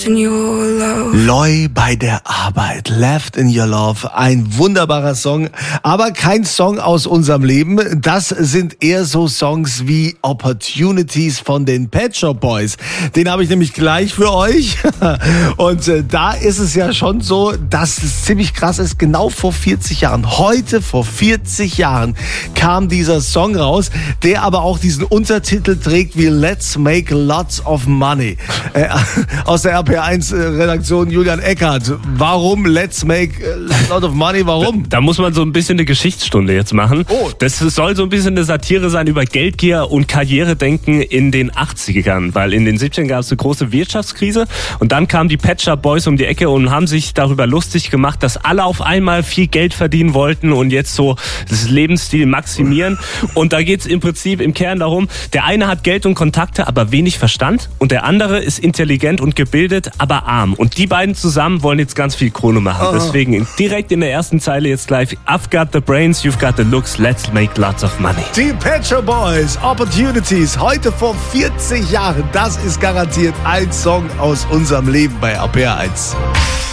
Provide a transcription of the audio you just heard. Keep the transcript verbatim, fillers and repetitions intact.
in your love. Loy bei der Arbeit, Left in Your Love, ein wunderbarer Song, aber kein Song aus unserem Leben. Das sind eher so Songs wie Opportunities von den Pet Shop Boys. Den habe ich nämlich gleich für euch. Und äh, da ist es ja schon so, dass es ziemlich krass ist. Genau vor vierzig Jahren, heute vor vierzig Jahren kam dieser Song raus, der aber auch diesen Untertitel trägt wie Let's Make Lots of Money. Äh, aus der R P eins Redaktion Julian Eckhardt. Warum Let's Make a Lot of Money? Warum? Da, da muss man so ein bisschen eine Geschichtsstunde jetzt machen. Oh. Das soll so ein bisschen eine Satire sein über Geldgier und Karrieredenken in den achtzigern, weil in den siebzigern gab es eine große Wirtschaftskrise und dann kamen die Pet Shop Boys um die Ecke und haben sich darüber lustig gemacht, dass alle auf einmal viel Geld verdienen wollten und jetzt so das Lebensstil maximieren. Und da geht es im Prinzip im Kern darum, der eine hat Geld und Kontakte, aber wenig Verstand und der andere ist intelligent und gebildet, aber arm. Und die beiden zusammen wollen jetzt ganz viel Kohle machen. Oh. Deswegen direkt in der ersten Zeile jetzt gleich: I've got the brains, you've got the looks, let's make lots of money. Die Pet Shop Boys, Opportunities, heute vor vierzig Jahren. Das ist garantiert ein Song aus unserem Leben bei R P R eins.